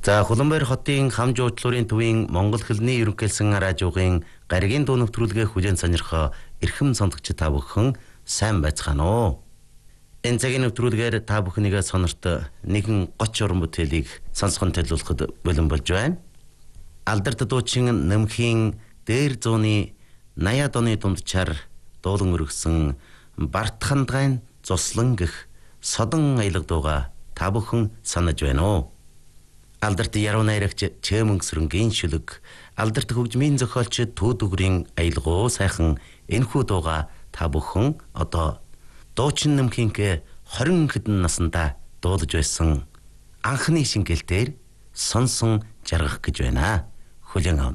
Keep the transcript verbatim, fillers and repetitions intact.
За Улаанбаяр хотын хам жуучлалын төвийн Монгол хэлний ерөнхийлсэн радиогийн гаригийн дуу нэвтрүүлгээ хүлээн сонирхоо эрхэм сонсогч та бүхэн сайн байцгаана уу? Энэ цагийн нэвтрүүлгээр та бүхнийгээ сонорт нэгэн гоч уран бүтээлийг сонсгон төлөвлөхөд бэлэн болж байна. Алдарт дуучин Нэмхийн дээр зууны наяад оны дунджаар дуулан өргөсөн Барт хандгайн цуслан гэх содон аялга дууга та бүхэн санаж байна уу? Алдарт яруу найрагч Чээмөнгсрэнгийн шүлэг, алдарт хөгжмийн зохиолч Түүдүгрийн аялгуу сайхан энэхүү дууга та бүхэн одоо дуучин Нэмхийнхээ хорин хэдэн наснда дуулж байсан анхны шингэлтээр сонсон жаргах гэж байна. Хүлээн авна.